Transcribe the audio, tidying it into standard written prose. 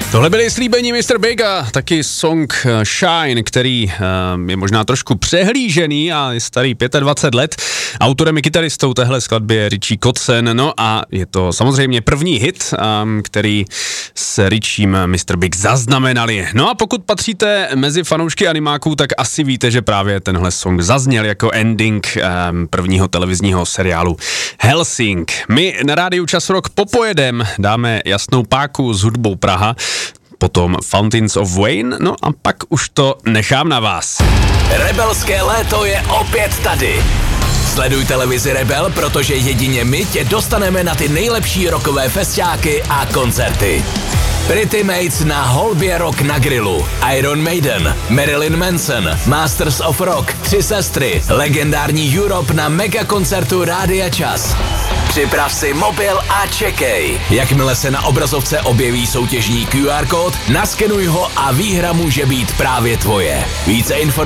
Tohle byly slíbení Mr. Big a taky song Shine, který je možná trošku přehlížený a je starý 25 let. Autorem i kytaristou téhle skladby je Richie Kotzen, no a je to samozřejmě první hit, který s Richiem Mr. Big zaznamenali. No a pokud patříte mezi fanoušky animáků, tak asi víte, že právě tenhle song zazněl jako ending prvního televizního seriálu Hellsing. My na rádiu Čas Rock popojedem dáme Jasnou páku s hudbou Praha, potom Fountains of Wayne, no a pak už to nechám na vás. Rebelské léto je opět tady. Sleduj televizi Rebel, protože jedině my tě dostaneme na ty nejlepší rockové festiáky a koncerty. Pretty Mates na Holbě Rock na grilu, Iron Maiden, Marilyn Manson, Masters of Rock, Tři sestry, legendární Europe na megakoncertu Rádia Čas. Připrav si mobil a čekej. Jakmile se na obrazovce objeví soutěžní QR kód, naskenuj ho a výhra může být právě tvoje. Více informací